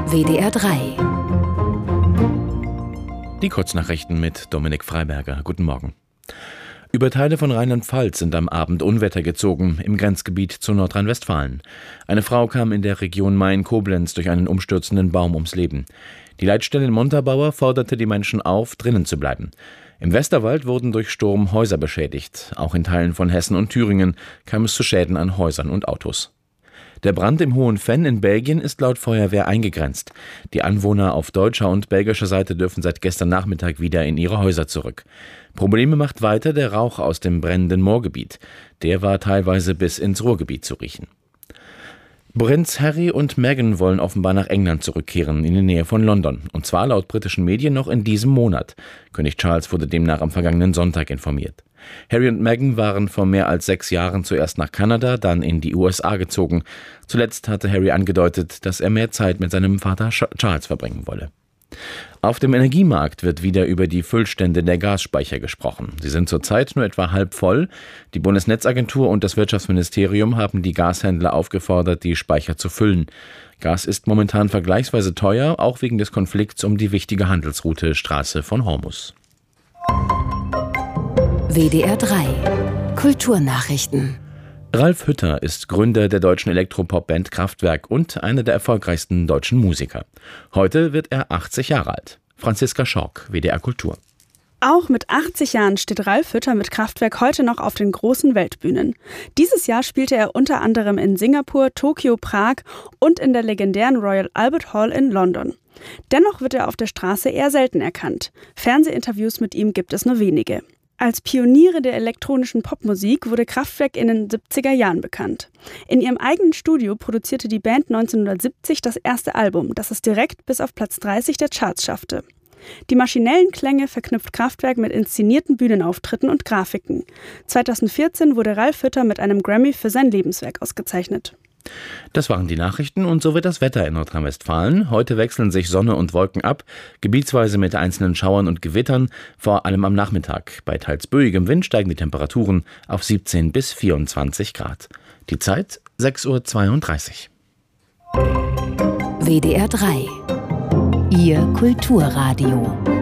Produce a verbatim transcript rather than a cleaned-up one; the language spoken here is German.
W D R drei. Die Kurznachrichten mit Dominik Freiberger. Guten Morgen. Über Teile von Rheinland-Pfalz sind am Abend Unwetter gezogen, im Grenzgebiet zu Nordrhein-Westfalen. Eine Frau kam in der Region Main-Koblenz durch einen umstürzenden Baum ums Leben. Die Leitstelle in Montabaur forderte die Menschen auf, drinnen zu bleiben. Im Westerwald wurden durch Sturm Häuser beschädigt. Auch in Teilen von Hessen und Thüringen kam es zu Schäden an Häusern und Autos. Der Brand im Hohen Venn in Belgien ist laut Feuerwehr eingegrenzt. Die Anwohner auf deutscher und belgischer Seite dürfen seit gestern Nachmittag wieder in ihre Häuser zurück. Probleme macht weiter der Rauch aus dem brennenden Moorgebiet. Der war teilweise bis ins Ruhrgebiet zu riechen. Prinz Harry und Meghan wollen offenbar nach England zurückkehren, in die Nähe von London. Und zwar laut britischen Medien noch in diesem Monat. König Charles wurde demnach am vergangenen Sonntag informiert. Harry und Meghan waren vor mehr als sechs Jahren zuerst nach Kanada, dann in die U S A gezogen. Zuletzt hatte Harry angedeutet, dass er mehr Zeit mit seinem Vater Charles verbringen wolle. Auf dem Energiemarkt wird wieder über die Füllstände der Gasspeicher gesprochen. Sie sind zurzeit nur etwa halb voll. Die Bundesnetzagentur und das Wirtschaftsministerium haben die Gashändler aufgefordert, die Speicher zu füllen. Gas ist momentan vergleichsweise teuer, auch wegen des Konflikts um die wichtige Handelsroute Straße von Hormuz. W D R drei. Kulturnachrichten. Ralf Hütter ist Gründer der deutschen Elektropop-Band Kraftwerk und einer der erfolgreichsten deutschen Musiker. Heute wird er achtzig Jahre alt. Franziska Schork, W D R Kultur. Auch mit achtzig Jahren steht Ralf Hütter mit Kraftwerk heute noch auf den großen Weltbühnen. Dieses Jahr spielte er unter anderem in Singapur, Tokio, Prag und in der legendären Royal Albert Hall in London. Dennoch wird er auf der Straße eher selten erkannt. Fernsehinterviews mit ihm gibt es nur wenige. Als Pioniere der elektronischen Popmusik wurde Kraftwerk in den siebziger Jahren bekannt. In ihrem eigenen Studio produzierte die Band neunzehnhundertsiebzig das erste Album, das es direkt bis auf Platz dreißig der Charts schaffte. Die maschinellen Klänge verknüpft Kraftwerk mit inszenierten Bühnenauftritten und Grafiken. zweitausendvierzehn wurde Ralf Hütter mit einem Grammy für sein Lebenswerk ausgezeichnet. Das waren die Nachrichten und so wird das Wetter in Nordrhein-Westfalen. Heute wechseln sich Sonne und Wolken ab, gebietsweise mit einzelnen Schauern und Gewittern, vor allem am Nachmittag. Bei teils böigem Wind steigen die Temperaturen auf siebzehn bis vierundzwanzig Grad. Die Zeit sechs Uhr zweiunddreißig. W D R drei. Ihr Kulturradio.